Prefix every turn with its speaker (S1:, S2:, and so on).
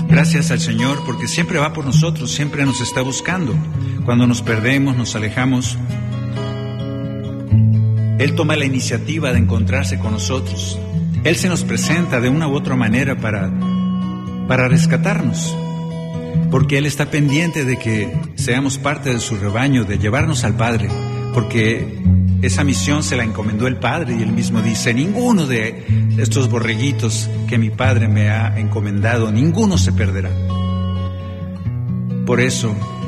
S1: Gracias al Señor porque siempre va por nosotros, siempre nos está buscando. Cuando nos perdemos, nos alejamos, Él toma la iniciativa de encontrarse con nosotros. Él se nos presenta de una u otra manera para rescatarnos, porque Él está pendiente de que seamos parte de su rebaño, de llevarnos al Padre, porque esa misión se la encomendó el Padre, y Él mismo dice: ninguno de estos borreguitos que mi Padre me ha encomendado, ninguno se perderá. Por eso